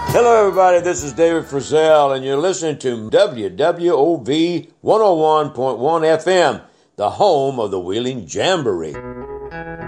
Hello, everybody. This is David Frizzell, and you're listening to WWOV 101.1 FM, the home of the Wheeling Jamboree.